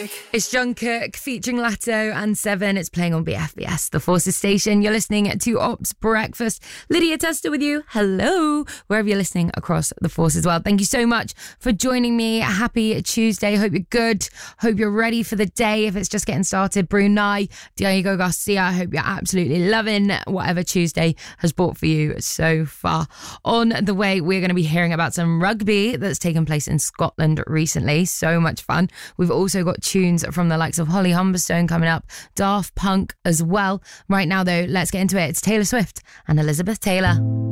It's Jungkook featuring Latto and Seven. It's playing on BFBS, the Forces station. You're listening to Ops Breakfast. Lydia Tester with you. Hello, wherever you're listening across the Force as well. Thank you so much for joining me. Happy Tuesday. Hope you're good. Hope you're ready for the day. If it's just getting started, Brunei, Diego Garcia. I hope you're absolutely loving whatever Tuesday has brought for you so far. On the way, we're going to be hearing about some rugby that's taken place in Scotland recently. So much fun. We've also got tunes from the likes of Holly Humberstone coming up, Daft Punk as well. Right now, though, let's get into it. It's Taylor Swift and Elizabeth Taylor.